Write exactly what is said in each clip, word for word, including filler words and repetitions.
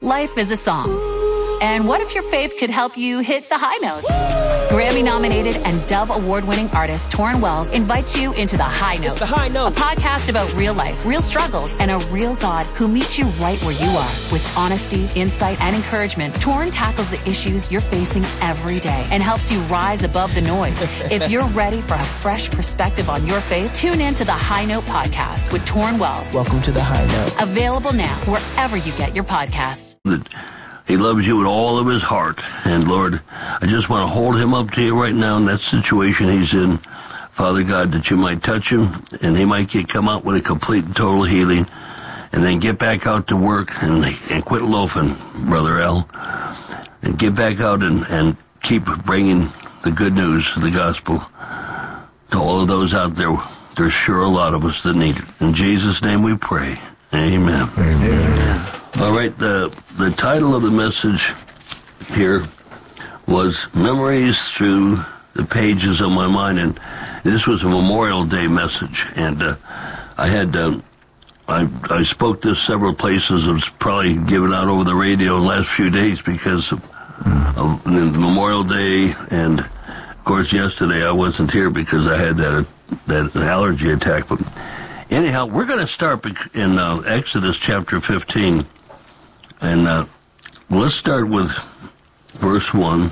Life is a song. And what if your faith could help you hit the high notes? Grammy-nominated and Dove Award-winning artist Torrin Wells invites you into The High Note. It's The High Note. A podcast about real life, real struggles, and a real God who meets you right where you are. With honesty, insight, and encouragement, Torrin tackles the issues you're facing every day and helps you rise above the noise. If you're ready for a fresh perspective on your faith, tune in to The High Note podcast with Torrin Wells. Welcome to The High Note. Available now wherever you get your podcasts. He loves you with all of his heart. And Lord, I just want to hold him up to you right now in that situation he's in. Father God, that you might touch him and he might get, come out with a complete and total healing and then get back out to work and, and quit loafing, Brother Al. And get back out and, and keep bringing the good news, the gospel, to all of those out there. There's sure a lot of us that need it. In Jesus' name we pray. Amen. Amen. Amen. All right, the the title of the message here was Memories Through the Pages of My Mind, and this was a Memorial Day message, and uh, I had, um, I, I spoke this several places. It was probably given out over the radio in the last few days because of, of Memorial Day, and of course yesterday I wasn't here because I had that, that allergy attack, but anyhow, we're going to start in uh, Exodus chapter fifteen. And uh, let's start with verse one.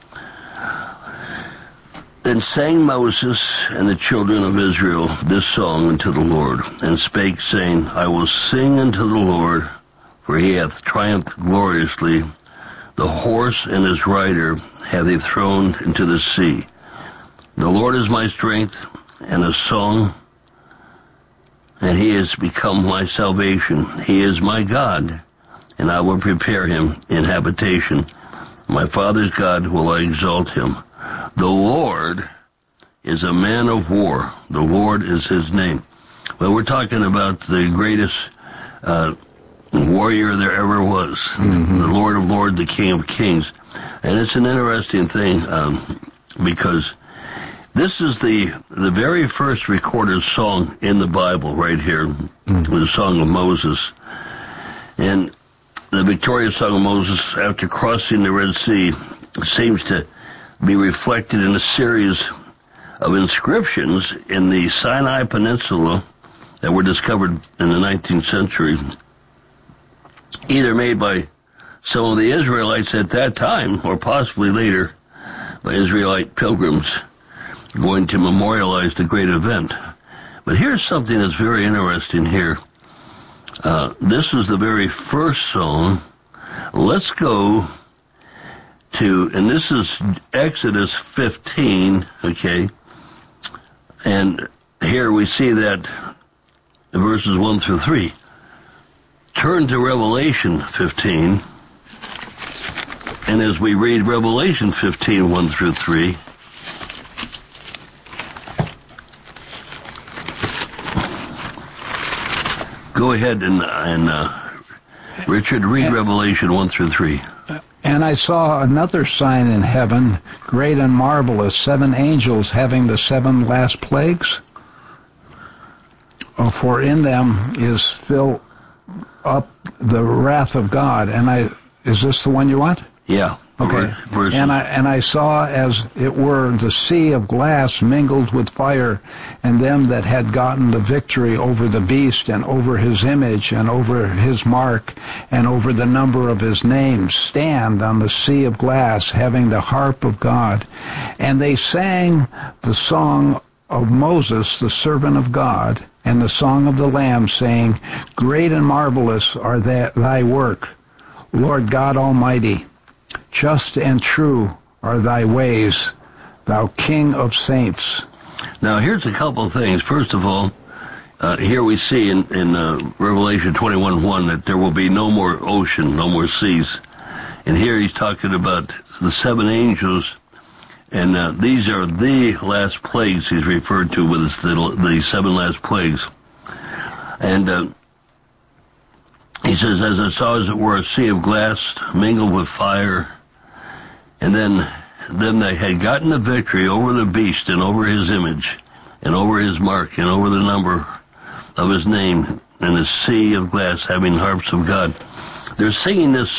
Then sang Moses and the children of Israel this song unto the Lord, and spake, saying, I will sing unto the Lord, for he hath triumphed gloriously. The horse and his rider hath he thrown into the sea. The Lord is my strength and a song, and he has become my salvation. He is my God, and I will prepare him in habitation. My father's God will I exalt him. The Lord is a man of war. The Lord is his name. Well, we're talking about the greatest uh, warrior there ever was, mm-hmm. the Lord of Lords, the King of Kings. And it's an interesting thing um, because this is the the very first recorded song in the Bible right here, mm-hmm. the Song of Moses. And the victorious Song of Moses, after crossing the Red Sea, seems to be reflected in a series of inscriptions in the Sinai Peninsula that were discovered in the nineteenth century, either made by some of the Israelites at that time or possibly later by Israelite pilgrims going to memorialize the great event. But here's something that's very interesting here. Uh, this is the very first song. Let's go to, and this is Exodus fifteen, okay? And here we see that in verses one through three. Turn to Revelation fifteen, and as we read Revelation fifteen, one through three, go ahead and, and uh, Richard, read and, Revelation one through three. And I saw another sign in heaven, great and marvelous, seven angels having the seven last plagues. Oh, for in them is filled up the wrath of God. And I, is this the one you want? Yeah. Okay. Verses. And I and I saw as it were the sea of glass mingled with fire, and them that had gotten the victory over the beast and over his image and over his mark and over the number of his name stand on the sea of glass, having the harp of God. And they sang the song of Moses, the servant of God, and the song of the Lamb, saying, Great and marvelous are that thy work, Lord God Almighty. Just and true are thy ways, thou King of saints. Now, here's a couple of things. First of all, uh, here we see in, in uh, Revelation twenty-one one that there will be no more ocean, no more seas. And here he's talking about the seven angels, and uh, these are the last plagues he's referred to with the, the seven last plagues. And uh, he says, as I saw, as it were, a sea of glass mingled with fire, and then them that had gotten the victory over the beast and over his image and over his mark and over the number of his name, and the sea of glass having harps of God. They're singing this